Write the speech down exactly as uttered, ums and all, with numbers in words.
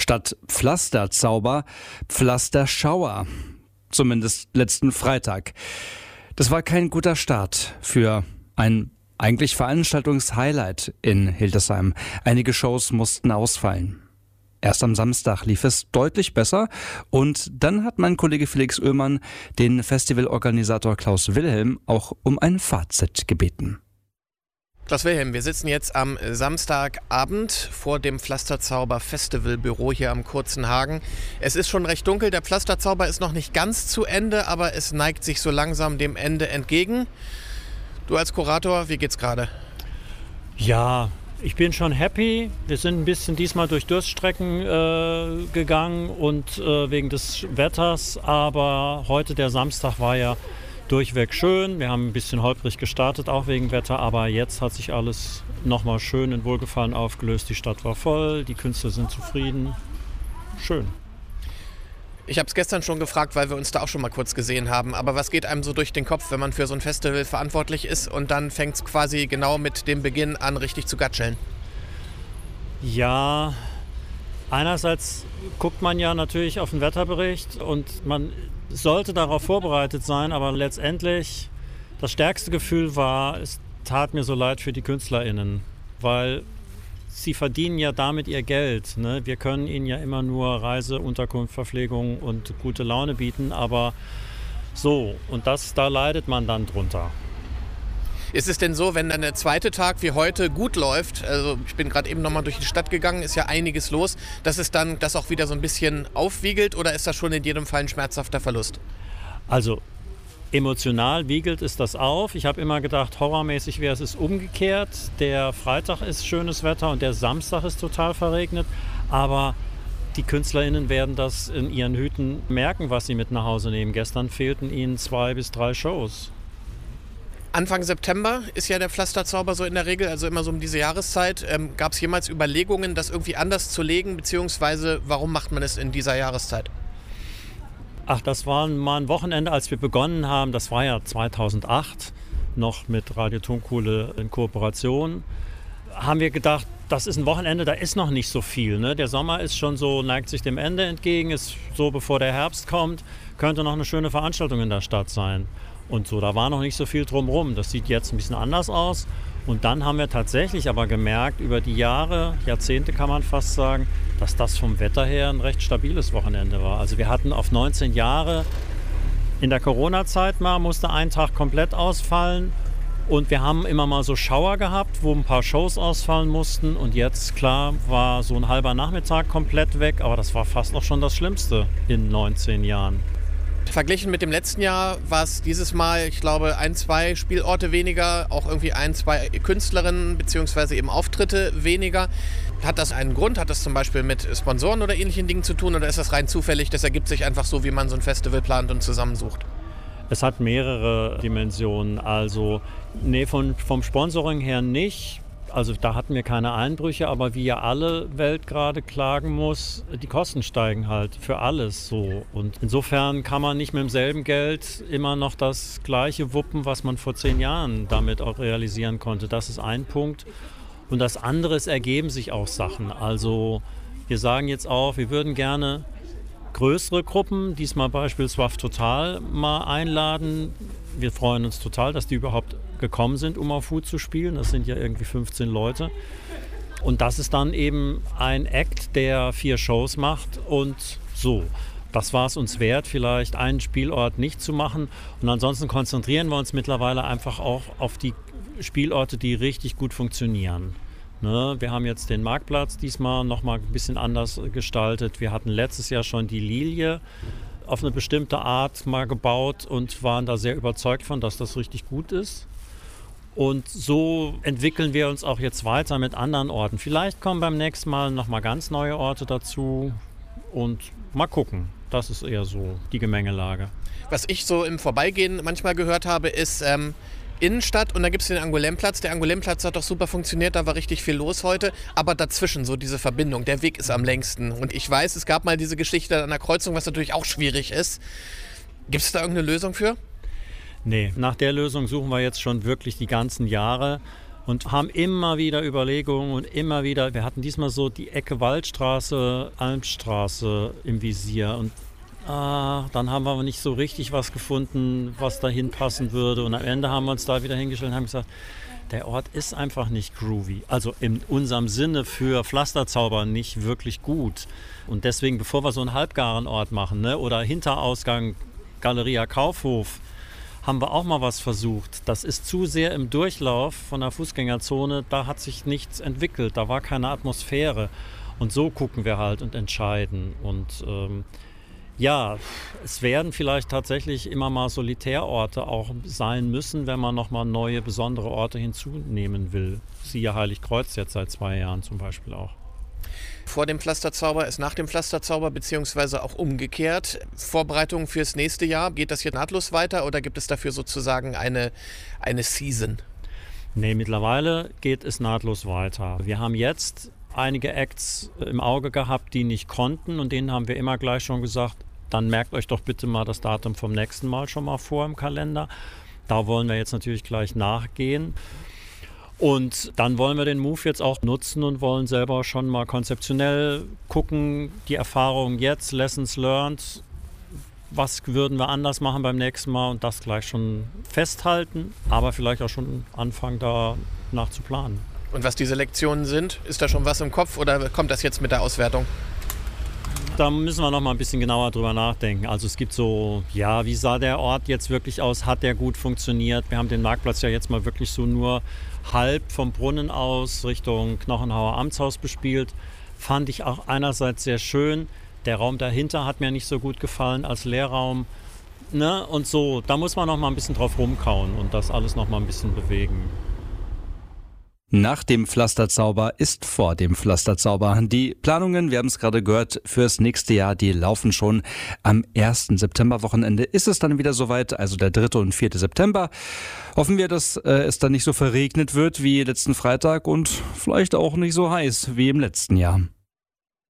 Statt Pflasterzauber, Pflasterschauer. Zumindest letzten Freitag. Das war kein guter Start für ein eigentlich Veranstaltungshighlight in Hildesheim. Einige Shows mussten ausfallen. Erst am Samstag lief es deutlich besser und dann hat mein Kollege Felix Oehlmann den Festivalorganisator Klaus Wilhelm auch um ein Fazit gebeten. Klaus Wilhelm, wir sitzen jetzt am Samstagabend vor dem Pflasterzauber-Festivalbüro hier am Kurzen Hagen. Es ist schon recht dunkel, der Pflasterzauber ist noch nicht ganz zu Ende, aber es neigt sich so langsam dem Ende entgegen. Du als Kurator, wie geht's gerade? Ja, ich bin schon happy. Wir sind ein bisschen diesmal durch Durststrecken äh, gegangen und äh, wegen des Wetters, aber heute der Samstag war ja durchweg schön. Wir haben ein bisschen holprig gestartet, auch wegen Wetter, aber jetzt hat sich alles nochmal schön in Wohlgefallen aufgelöst. Die Stadt war voll, die Künstler sind zufrieden. Schön. Ich habe es gestern schon gefragt, weil wir uns da auch schon mal kurz gesehen haben. Aber was geht einem so durch den Kopf, wenn man für so ein Festival verantwortlich ist und dann fängt es quasi genau mit dem Beginn an, richtig zu gatscheln? Ja, einerseits guckt man ja natürlich auf den Wetterbericht und man sollte darauf vorbereitet sein, aber letztendlich das stärkste Gefühl war, es tat mir so leid für die KünstlerInnen, weil sie verdienen ja damit ihr Geld. Ne? Wir können ihnen ja immer nur Reise, Unterkunft, Verpflegung und gute Laune bieten, aber so, und das, da leidet man dann drunter. Ist es denn so, wenn dann der zweite Tag wie heute gut läuft, also ich bin gerade eben nochmal durch die Stadt gegangen, ist ja einiges los, dass es dann das auch wieder so ein bisschen aufwiegelt oder ist das schon in jedem Fall ein schmerzhafter Verlust? Also emotional wiegelt es das auf. Ich habe immer gedacht, horrormäßig wäre es ist umgekehrt. Der Freitag ist schönes Wetter und der Samstag ist total verregnet. Aber die KünstlerInnen werden das in ihren Hüten merken, was sie mit nach Hause nehmen. Gestern fehlten ihnen zwei bis drei Shows. Anfang September ist ja der Pflasterzauber so in der Regel, also immer so um diese Jahreszeit. Ähm, gab es jemals Überlegungen, das irgendwie anders zu legen, beziehungsweise warum macht man es in dieser Jahreszeit? Ach, das war mal ein Wochenende, als wir begonnen haben. Das war ja zweitausendacht, noch mit Radio Tonkuhle in Kooperation. Haben wir gedacht, das ist ein Wochenende, da ist noch nicht so viel. Ne? Der Sommer ist schon so, neigt sich dem Ende entgegen, ist so, bevor der Herbst kommt, könnte noch eine schöne Veranstaltung in der Stadt sein. Und so, da war noch nicht so viel drumherum. Das sieht jetzt ein bisschen anders aus. Und dann haben wir tatsächlich aber gemerkt, über die Jahre, Jahrzehnte kann man fast sagen, dass das vom Wetter her ein recht stabiles Wochenende war. Also wir hatten auf neunzehn Jahre, in der Corona-Zeit mal, musste ein Tag komplett ausfallen. Und wir haben immer mal so Schauer gehabt, wo ein paar Shows ausfallen mussten. Und jetzt, klar, war so ein halber Nachmittag komplett weg. Aber das war fast noch schon das Schlimmste in neunzehn Jahren. Verglichen mit dem letzten Jahr war es dieses Mal, ich glaube, ein, zwei Spielorte weniger, auch irgendwie ein, zwei Künstlerinnen bzw. eben Auftritte weniger. Hat das einen Grund? Hat das zum Beispiel mit Sponsoren oder ähnlichen Dingen zu tun oder ist das rein zufällig? Das ergibt sich einfach so, wie man so ein Festival plant und zusammensucht. Es hat mehrere Dimensionen. Also, nee, von, vom Sponsoring her nicht. Also da hatten wir keine Einbrüche, aber wie ja alle Welt gerade klagen muss, die Kosten steigen halt für alles so. Und insofern kann man nicht mit demselben Geld immer noch das Gleiche wuppen, was man vor zehn Jahren damit auch realisieren konnte. Das ist ein Punkt. Und das andere, es ergeben sich auch Sachen. Also wir sagen jetzt auch, wir würden gerne größere Gruppen, diesmal beispielsweise W A F Total, mal einladen. Wir freuen uns total, dass die überhaupt gekommen sind, um auf Hut zu spielen. Das sind ja irgendwie fünfzehn Leute. Und das ist dann eben ein Act, der vier Shows macht und so. Das war es uns wert, vielleicht einen Spielort nicht zu machen. Und ansonsten konzentrieren wir uns mittlerweile einfach auch auf die Spielorte, die richtig gut funktionieren. Ne, wir haben jetzt den Marktplatz diesmal nochmal ein bisschen anders gestaltet. Wir hatten letztes Jahr schon die Lilie auf eine bestimmte Art mal gebaut und waren da sehr überzeugt von, dass das richtig gut ist. Und so entwickeln wir uns auch jetzt weiter mit anderen Orten. Vielleicht kommen beim nächsten Mal nochmal ganz neue Orte dazu und mal gucken. Das ist eher so die Gemengelage. Was ich so im Vorbeigehen manchmal gehört habe, ist ähm, Innenstadt und da gibt es den Angolemplatz. Der Angolemplatz hat doch super funktioniert, da war richtig viel los heute. Aber dazwischen so diese Verbindung, der Weg ist am längsten. Und ich weiß, es gab mal diese Geschichte an der Kreuzung, was natürlich auch schwierig ist. Gibt es da irgendeine Lösung für? Nee, nach der Lösung suchen wir jetzt schon wirklich die ganzen Jahre. und haben immer wieder Überlegungen und immer wieder, wir hatten diesmal so die Ecke Waldstraße, Almstraße im Visier und ah, dann haben wir aber nicht so richtig was gefunden, was dahin passen würde und am Ende haben wir uns da wieder hingestellt und haben gesagt, der Ort ist einfach nicht groovy, also in unserem Sinne für Pflasterzauber nicht wirklich gut und deswegen, bevor wir so einen halbgaren Ort machen, ne, oder Hinterausgang Galeria Kaufhof, haben wir auch mal was versucht. Das ist zu sehr im Durchlauf von der Fußgängerzone, da hat sich nichts entwickelt, da war keine Atmosphäre. Und so gucken wir halt und entscheiden. Und ähm, ja, es werden vielleicht tatsächlich immer mal Solitärorte auch sein müssen, wenn man nochmal neue, besondere Orte hinzunehmen will. Siehe Heiligkreuz jetzt seit zwei Jahren zum Beispiel auch. Vor dem Pflasterzauber ist nach dem Pflasterzauber, beziehungsweise auch umgekehrt. Vorbereitungen fürs nächste Jahr, geht das hier nahtlos weiter oder gibt es dafür sozusagen eine, eine Season? Nee, mittlerweile geht es nahtlos weiter. Wir haben jetzt einige Acts im Auge gehabt, die nicht konnten und denen haben wir immer gleich schon gesagt, dann merkt euch doch bitte mal das Datum vom nächsten Mal schon mal vor im Kalender. Da wollen wir jetzt natürlich gleich nachgehen. Und dann wollen wir den Move jetzt auch nutzen und wollen selber schon mal konzeptionell gucken, die Erfahrungen jetzt, Lessons learned, was würden wir anders machen beim nächsten Mal und das gleich schon festhalten, aber vielleicht auch schon anfangen, da nach zu planen. Und was diese Lektionen sind, ist da schon was im Kopf oder kommt das jetzt mit der Auswertung? Da müssen wir noch mal ein bisschen genauer drüber nachdenken. Also es gibt so, ja, wie sah der Ort jetzt wirklich aus? Hat der gut funktioniert? Wir haben den Marktplatz ja jetzt mal wirklich so nur halb vom Brunnen aus Richtung Knochenhauer Amtshaus bespielt. Fand ich auch einerseits sehr schön. Der Raum dahinter hat mir nicht so gut gefallen als Leerraum. Ne? Und so, da muss man noch mal ein bisschen drauf rumkauen und das alles noch mal ein bisschen bewegen. Nach dem Pflasterzauber ist vor dem Pflasterzauber. Die Planungen, wir haben es gerade gehört, fürs nächste Jahr, die laufen schon. Am ersten Septemberwochenende ist es dann wieder soweit, also der dritte und vierte September. Hoffen wir, dass äh, es dann nicht so verregnet wird wie letzten Freitag und vielleicht auch nicht so heiß wie im letzten Jahr.